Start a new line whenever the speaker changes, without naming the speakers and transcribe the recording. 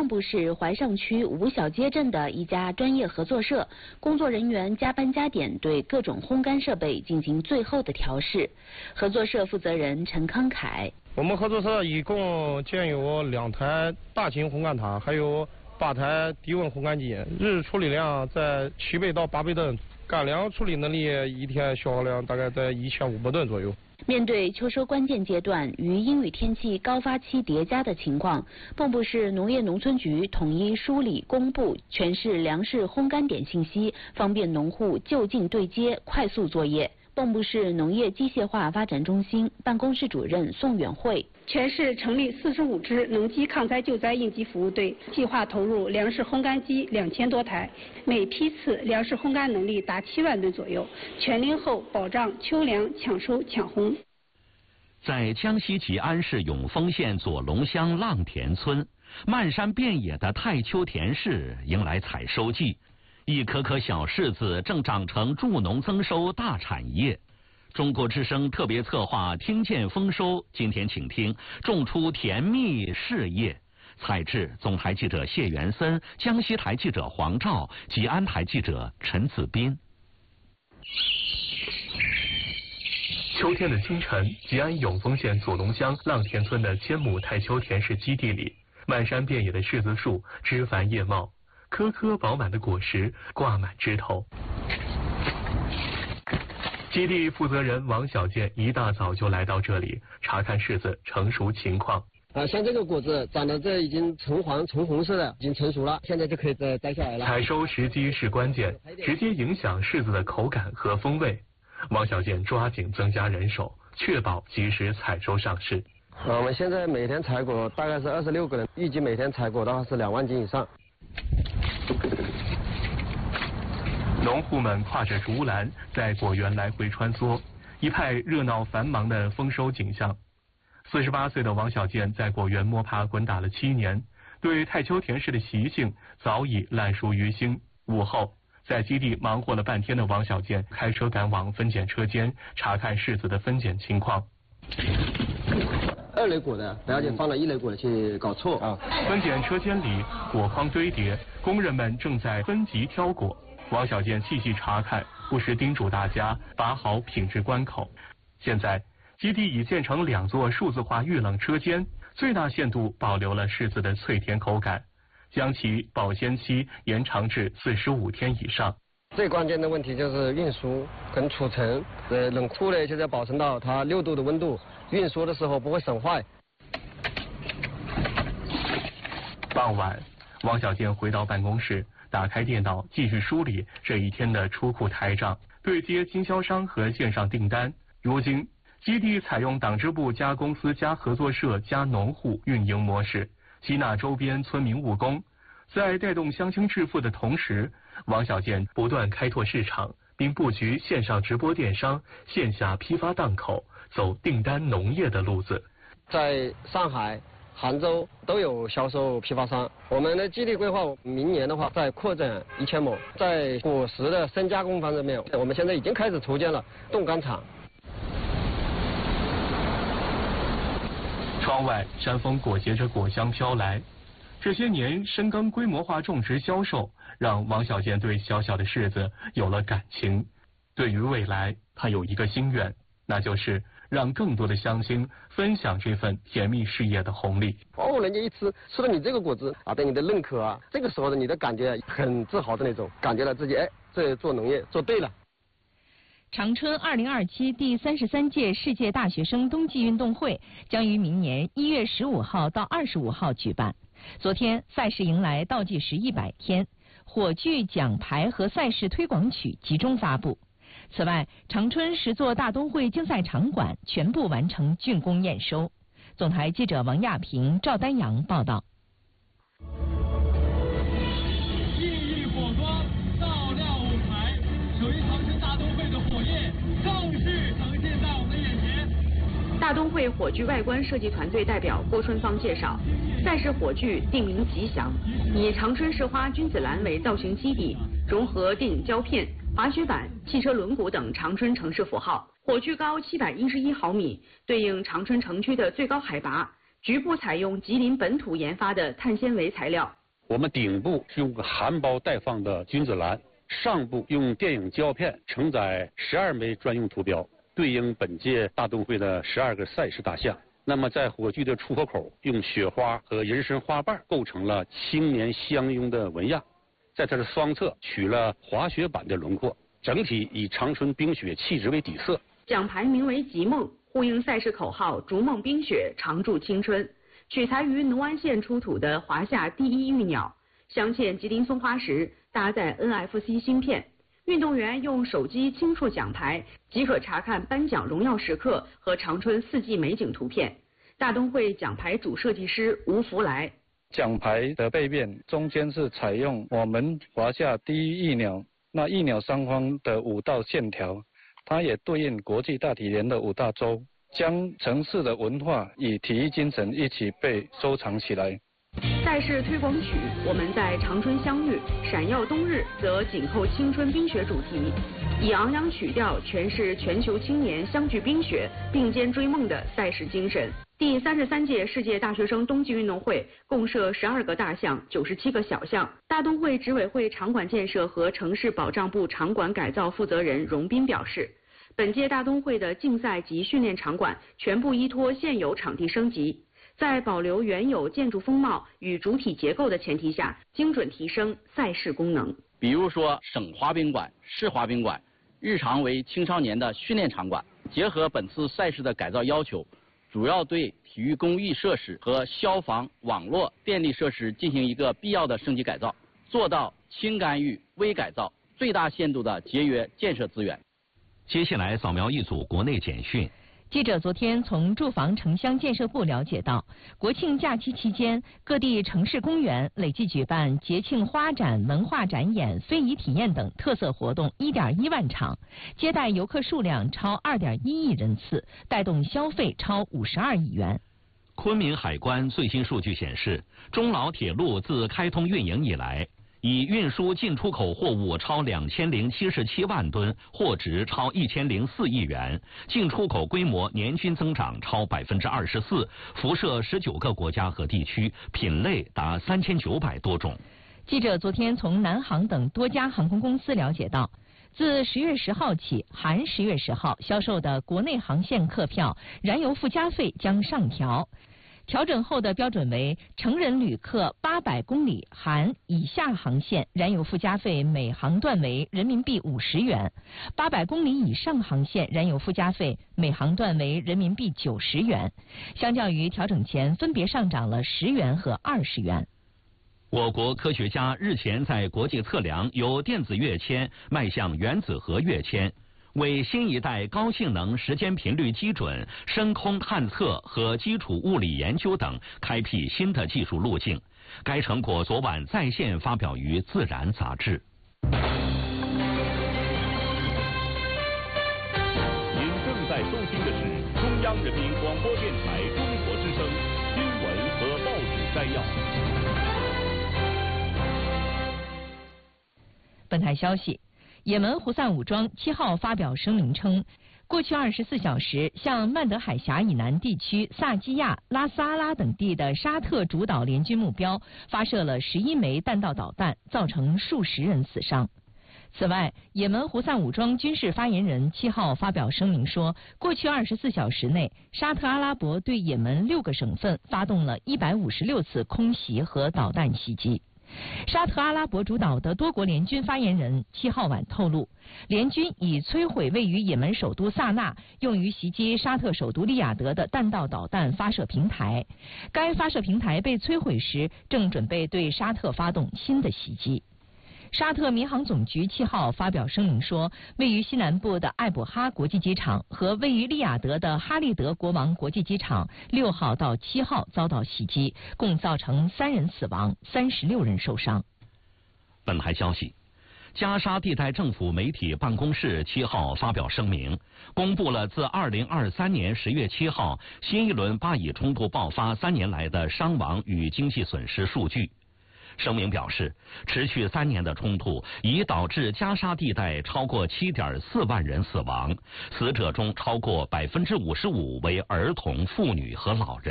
蚌埠市怀上区五小街镇的一家专业合作社，工作人员加班加点对各种烘干设备进行最后的调试。合作社负责人陈康凯：
我们合作社一共建有2台大型烘干塔，还有8台低温烘干机，日处理量在7倍到8倍吨，干粮处理能力一天消耗量大概在1500吨左右。
面对秋收关键阶段与阴雨天气高发期叠加的情况，蚌埠市农业农村局统一梳理公布全市粮食烘干点信息，方便农户就近对接，快速作业。蚌埠市农业机械化发展中心办公室主任宋远慧：
全市成立45支农机抗灾救灾应急服务队，计划投入粮食烘干机2000多台，每批次粮食烘干能力达7万吨左右，全龄后保障秋粮抢收抢烘。
在江西吉安市永丰县左龙乡浪田村，漫山遍野的太丘田氏迎来采收季，一颗颗小柿子正长成助农增收大产业。中国之声特别策划听见丰收，今天请听种出甜蜜事业。采制总台记者谢元森，江西台记者黄照，吉安台记者陈子斌。
秋天的清晨，吉安永丰县左龙乡浪田村的1000亩太丘田氏基地里，漫山遍野的柿子树枝繁叶茂，颗颗饱满的果实挂满枝头。基地负责人王小健一大早就来到这里查看柿子成熟情况。
像这个果子长得这已经橙黄橙红色的，已经成熟了，现在就可以再摘下来了。
采收时机是关键，直接影响柿子的口感和风味。王小健抓紧增加人手，确保及时采收上市。
我们现在每天采果大概是26个人，预计每天采果的话是2万斤以上。
农户们挎着竹篮在果园来回穿梭，一派热闹繁忙的丰收景象。48岁的王小健在果园摸爬滚打了7年，对太丘田氏的习性早已烂熟于心。午后，在基地忙活了半天的王小健开车赶往分拣车间查看柿子的分拣情况。
2类果的不要紧，放了1类果的去搞错啊。
分拣车间里果筐堆叠，工人们正在分级挑果。王小健细细查看，不时叮嘱大家把好品质关口。现在基地已建成2座数字化预冷车间，最大限度保留了柿子的脆甜口感，将其保鲜期延长至45天以上。
最关键的问题就是运输跟储存，冷库呢就是要保存到它6度的温度，运输的时候不会损坏。
傍晚，王小健回到办公室，打开电脑继续梳理这一天的出库台账，对接经销商和线上订单。如今基地采用党支部加公司加合作社加农户运营模式，吸纳周边村民务工，在带动乡亲致富的同时，王小健不断开拓市场，并布局线上直播电商、线下批发档口，走订单农业的路子。
在上海、杭州都有销售批发商。我们的基地规划明年的话再扩展1000亩，在果实的深加工方面，我们现在已经开始筹建了冻干厂。
窗外山风裹挟着果香飘来，这些年深耕规模化种植销售，让王小健对小小的柿子有了感情。对于未来，他有一个心愿，那就是让更多的乡亲分享这份甜蜜事业的红利。
哦，人家一吃了你这个果子啊，对你的认可啊，这个时候的你的感觉很自豪的那种，感觉了自己这做农业做对了。
长春2027第33届世界大学生冬季运动会将于明年1月15号到25号举办。昨天赛事迎来倒计时100天，火炬、奖牌和赛事推广曲集中发布。此外，长春10座大冬会竞赛场馆全部完成竣工验收。总台记者王亚平、赵丹阳报道。
熠熠火光照亮舞台，属于长春大冬会的火焰正式呈现在我们眼前。
大冬会火炬外观设计团队代表郭春芳介绍，赛事火炬定名吉祥，以长春市花君子兰为造型基底，融合电影胶片、滑雪板、汽车轮毂等长春城市符号。火炬高711毫米，对应长春城区的最高海拔， 局部采用吉林本土研发的碳纤维材料。
我们顶部是用个含苞待放的君子兰，上部用电影胶片承载12枚专用图标，对应本届大冬会的12个赛事大项。那么在火炬的出火口，用雪花和人参花瓣构成了青年相拥的纹样，在它的双侧取了滑雪板的轮廓，整体以长春冰雪气质为底色。
奖牌名为极梦，呼应赛事口号逐梦冰雪，常驻青春。取材于农安县出土的华夏第一玉鸟，镶嵌吉林松花石，搭载 NFC 芯片。运动员用手机轻触奖牌，即可查看颁奖荣耀时刻和长春四季美景图片。大冬会奖牌主设计师吴福来。
奖牌的背面中间是采用我们华夏第一翼鸟，那翼鸟上方的5道线条，它也对应国际大体联的5大洲，将城市的文化与体育精神一起被收藏起来。
赛事推广曲《我们在长春相遇》，闪耀冬日则紧扣青春冰雪主题，以昂扬曲调诠释全球青年相聚冰雪、并肩追梦的赛事精神。第33届世界大学生冬季运动会共设12个大项、97个小项。大冬会执委会场馆建设和城市保障部场馆改造负责人荣斌表示，本届大冬会的竞赛及训练场馆全部依托现有场地升级，在保留原有建筑风貌与主体结构的前提下，精准提升赛事功能。
比如说省滑冰馆、市滑冰馆，日常为青少年的训练场馆，结合本次赛事的改造要求，主要对体育公益设施和消防、网络、电力设施进行一个必要的升级改造，做到轻干预、微改造，最大限度的节约建设资源。
接下来扫描一组国内简讯。
记者昨天从住房城乡建设部了解到，国庆假期期间，各地城市公园累计举办节庆花展、文化展演、非遗体验等特色活动1.1万场，接待游客数量超2.1亿人次，带动消费超52亿元。
昆明海关最新数据显示，中老铁路自开通运营以来，以运输进出口货物超2077万吨，货值超1004亿元，进出口规模年均增长超24%，辐射19个国家和地区，品类达3900多种。
记者昨天从南航等多家航空公司了解到，自10月10号起，含10月10号销售的国内航线客票燃油附加费将上调。调整后的标准为成人旅客800公里含以下航线燃油附加费每航段为人民币50元，800公里以上航线燃油附加费每航段为人民币90元，相较于调整前分别上涨了10元和20元。
我国科学家日前在国际测量由电子跃迁迈向原子核跃迁，为新一代高性能时间频率基准、深空探测和基础物理研究等开辟新的技术路径。该成果昨晚在线发表于《自然》杂志。
您正在收听的是中央人民广播电台中国之声新闻和报纸摘要。
本台消息，也门胡塞武装7号发表声明称，过去24小时向曼德海峡以南地区萨基亚、拉斯阿拉等地的沙特主导联军目标发射了11枚弹道导弹，造成数十人死伤。此外，也门胡塞武装军事发言人7号发表声明说，过去24小时内，沙特阿拉伯对也门6个省份发动了156次空袭和导弹袭击。沙特阿拉伯主导的多国联军发言人7号晚透露，联军已摧毁位于也门首都萨那用于袭击沙特首都利雅得的弹道导弹发射平台。该发射平台被摧毁时，正准备对沙特发动新的袭击。沙特民航总局7号发表声明说，位于西南部的艾卜哈国际机场和位于利雅得的哈利德国王国际机场6号到7号遭到袭击，共造成3人死亡，36人受伤。
本台消息，加沙地带政府媒体办公室7号发表声明，公布了自2023年10月7号新一轮巴以冲突爆发3年来的伤亡与经济损失数据。声明表示，持续3年的冲突已导致加沙地带超过7.4万人死亡，死者中超过55%为儿童、妇女和老人。